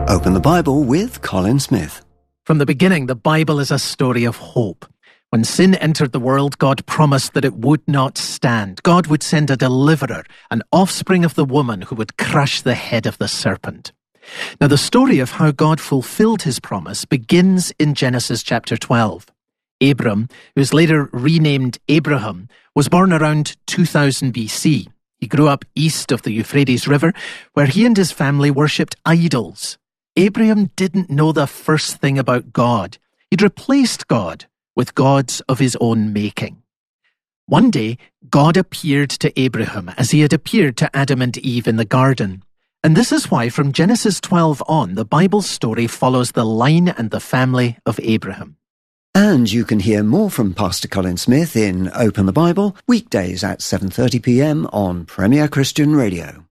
Open the Bible with Colin Smith. From the beginning, the Bible is a story of hope. When sin entered the world, God promised that it would not stand. God would send a deliverer, an offspring of the woman who would crush the head of the serpent. Now, the story of how God fulfilled his promise begins in Genesis chapter 12. Abram, who is later renamed Abraham, was born around 2000 BC. He grew up east of the Euphrates River, where he and his family worshipped idols. Abraham didn't know the first thing about God. He'd replaced God with gods of his own making. One day, God appeared to Abraham as he had appeared to Adam and Eve in the garden. And this is why from Genesis 12 on, the Bible's story follows the line and the family of Abraham. And you can hear more from Pastor Colin Smith in Open the Bible, weekdays at 7:30 p.m. on Premier Christian Radio.